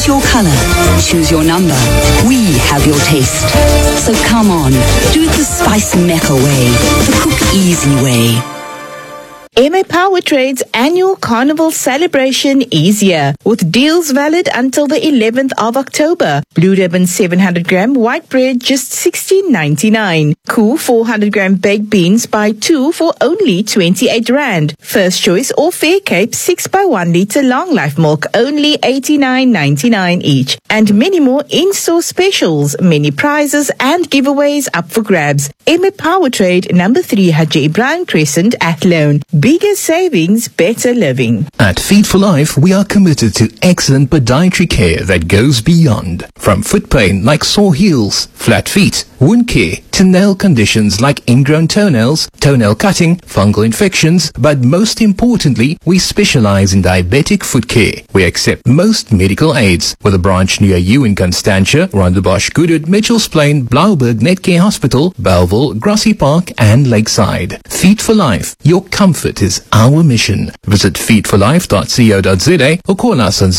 Choose your colour. Choose your number. We have your taste. So come on, do it the Spice Mecca way, the Cook Easy way. MA Powertrade's annual carnival celebration is here, with deals valid until the 11th of October. Blue Ribbon 700 gram white bread just $16.99. Cool 400 gram baked beans buy 2 for only 28 Rand. First choice or Fair Cape 6 by 1 litre long life milk only $89.99 each. And many more in-store specials, many prizes and giveaways up for grabs. MA Powertrade, number 3 Haji Ibrahim Crescent, Athlone. Bigger savings, better living. At Feed for Life, we are committed to excellent podiatry care that goes beyond. From foot pain like sore heels, flat feet, wound care, to nail conditions like ingrown toenails, toenail cutting, fungal infections, but most importantly, we specialize in diabetic foot care. We accept most medical aids, with a branch near you in Constantia, Rondebosch, Goodwood, Mitchells Plain, Blauberg, Netcare Hospital, Belleville, Grassy Park, and Lakeside. Feed for Life. Your comfort is our mission. Visit feedforlife.co.za or call us on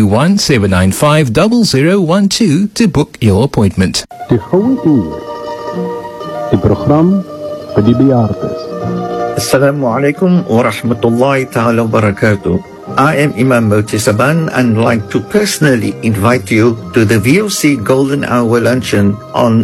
021-795-0012 to book your appointment. Die Goue Uur, die program vir die bejaardes. Assalamu alaikum wa rahmatullahi ta'ala wa barakatuh. I am Imam Moti Saban and like to personally invite you to the VOC Golden Hour Luncheon on